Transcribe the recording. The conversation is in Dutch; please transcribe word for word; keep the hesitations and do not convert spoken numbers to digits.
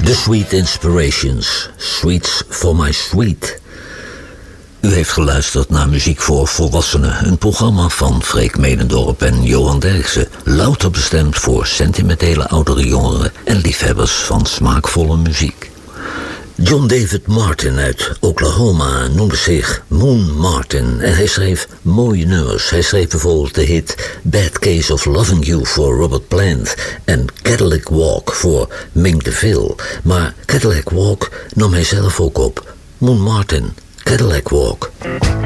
The Sweet Inspirations, Sweets for My Sweet. U heeft geluisterd naar Muziek voor Volwassenen, een programma van Freek Medendorp en Johan Derksen, louter bestemd voor sentimentele oudere jongeren en liefhebbers van smaakvolle muziek. John David Martin uit Oklahoma noemde zich Moon Martin en hij schreef mooie nummers. Hij schreef bijvoorbeeld de hit Bad Case of Loving You voor Robert Plant en Cadillac Walk voor Mink DeVille. Maar Cadillac Walk nam hij zelf ook op. Moon Martin, Cadillac Walk.